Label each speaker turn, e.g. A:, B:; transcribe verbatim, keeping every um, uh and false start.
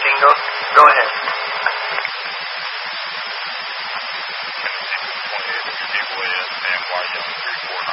A: King, go, go ahead.
B: twenty-eight, two people in, and Y Young three four nine.